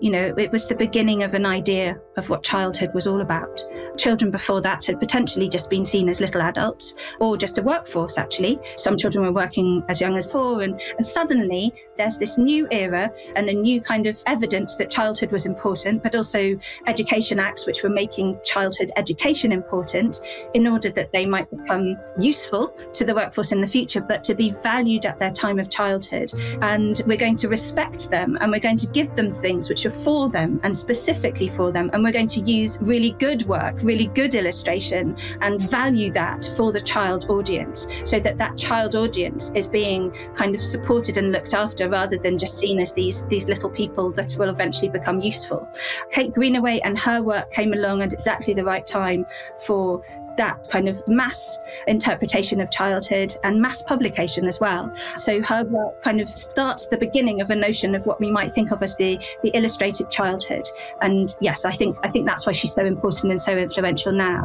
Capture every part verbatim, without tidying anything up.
you know, it was the beginning of an idea of what childhood was all about. Children before that had potentially just been seen as little adults or just a workforce, actually. Some children were working as young as four, and, and suddenly there's this new era and a new kind of evidence that childhood was important, but also education acts which were making childhood education important in order that they might become useful to the workforce in the future, but to be valued at their time of childhood. And we're going to respect them, and we're going to give them things which are for them and specifically for them. And we're going to use really good work, really good illustration, and value that for the child audience, so that that child audience is being kind of supported and looked after rather than just seen as these, these little people that will eventually become useful. Kate Greenaway and her work came along at exactly the right time for that kind of mass interpretation of childhood and mass publication as well. So her work kind of starts the beginning of a notion of what we might think of as the, the illustrated childhood. And yes, I think I think that's why she's so important and so influential now.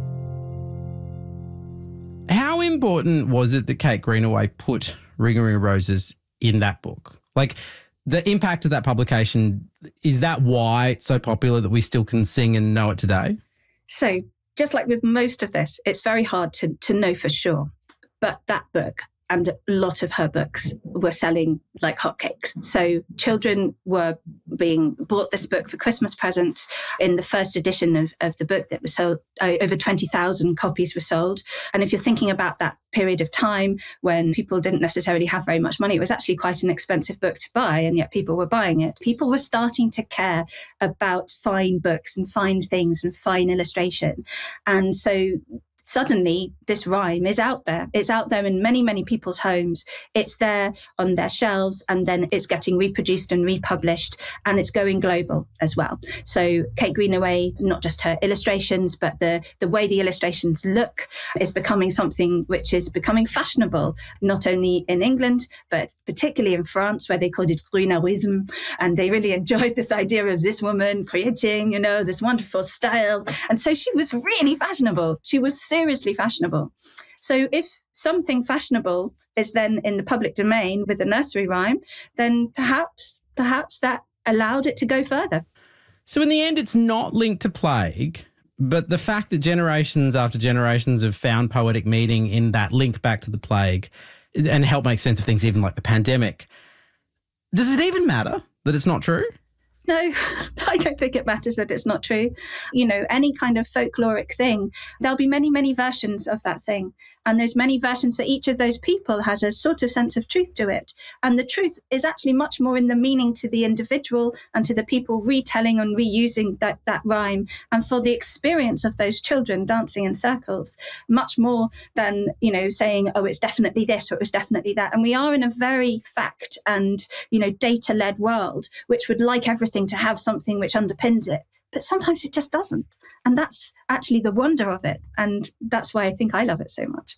How important was it that Kate Greenaway put Ring a Ring of Roses in that book? Like, the impact of that publication, is that why it's so popular that we still can sing and know it today? So just like with most of this, it's very hard to, to know for sure. But that book and a lot of her books were selling like hotcakes. So children were being bought this book for Christmas presents. In the first edition of, of the book that was sold, uh, over twenty thousand copies were sold. And if you're thinking about that period of time when people didn't necessarily have very much money, it was actually quite an expensive book to buy, and yet people were buying it. People were starting to care about fine books and fine things and fine illustration. And so suddenly this rhyme is out there. It's out there in many, many people's homes. It's there on their shelves, and then it's getting reproduced and republished, and it's going global as well. So Kate Greenaway, not just her illustrations, but the, the way the illustrations look is becoming something which is becoming fashionable, not only in England, but particularly in France, where they called it Grunerism. And they really enjoyed this idea of this woman creating, you know, this wonderful style. And so she was really fashionable. She was seriously fashionable. So if something fashionable is then in the public domain with a nursery rhyme, then perhaps, perhaps that allowed it to go further. So in the end, it's not linked to plague, but the fact that generations after generations have found poetic meaning in that link back to the plague and help make sense of things, even like the pandemic. Does it even matter that it's not true? No, I don't think it matters that it's not true. You know, any kind of folkloric thing, there'll be many, many versions of that thing. And those many versions for each of those people has a sort of sense of truth to it. And the truth is actually much more in the meaning to the individual and to the people retelling and reusing that, that rhyme, and for the experience of those children dancing in circles, much more than, you know, saying, oh, it's definitely this or it was definitely that. And we are in a very fact and, you know, data-led world, which would like everything to have something which underpins it. But sometimes it just doesn't. And that's actually the wonder of it. And that's why I think I love it so much.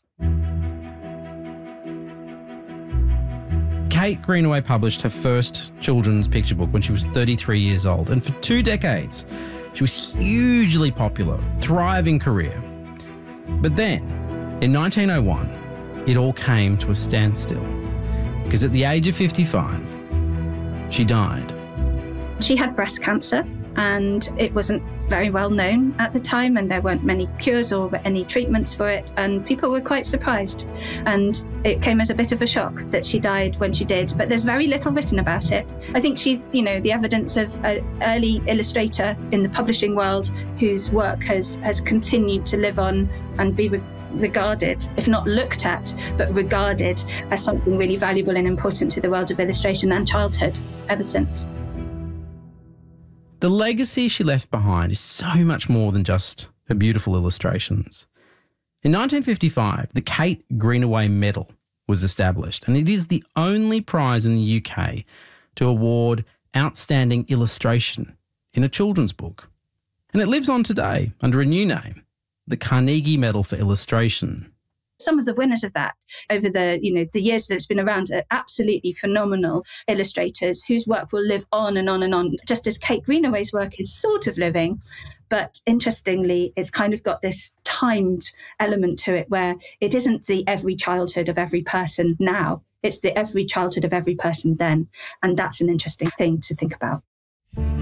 Kate Greenaway published her first children's picture book when she was thirty-three years old. And for two decades, she was hugely popular, thriving career. But then, in nineteen oh one, it all came to a standstill. Because at the age of fifty-five, she died. She had breast cancer, and it wasn't very well known at the time, and there weren't many cures or any treatments for it, and people were quite surprised. And it came as a bit of a shock that she died when she did, but there's very little written about it. I think she's, you know, the evidence of an early illustrator in the publishing world whose work has, has continued to live on and be re- regarded, if not looked at, but regarded as something really valuable and important to the world of illustration and childhood ever since. The legacy she left behind is so much more than just her beautiful illustrations. In nineteen fifty-five, the Kate Greenaway Medal was established, and it is the only prize in the U K to award outstanding illustration in a children's book. And it lives on today under a new name, the Carnegie Medal for Illustration. Some of the winners of that over the, you know, the years that it's been around are absolutely phenomenal illustrators whose work will live on and on and on, just as Kate Greenaway's work is sort of living. But interestingly, it's kind of got this timed element to it where it isn't the every childhood of every person now. It's the every childhood of every person then. And that's an interesting thing to think about.